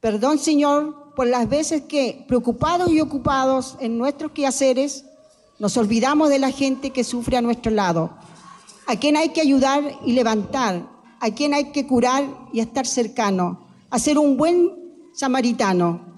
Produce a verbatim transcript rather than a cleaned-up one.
Perdón, Señor, por las veces que, preocupados y ocupados en nuestros quehaceres, nos olvidamos de la gente que sufre a nuestro lado, a quien hay que ayudar y levantar, a quien hay que curar y estar cercano, a ser un buen samaritano.